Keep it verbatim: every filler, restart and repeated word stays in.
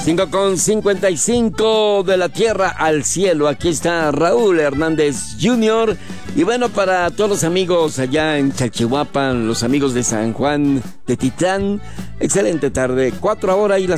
cinco con cincuenta y cinco de la tierra al cielo. Aquí está Raúl Hernández junior Y bueno, para todos los amigos allá en Chalchihuapan, los amigos de San Juan de Titlán, excelente tarde. Cuatro ahora y las